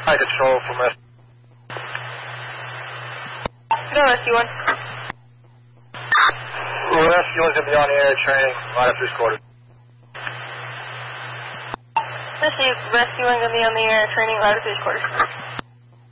High control from rescue. No, rescue 1. Rescue 1's going to be on the air training, line up 3 quarters. Rescue 1 going to be on the air training, line up 3 quarters.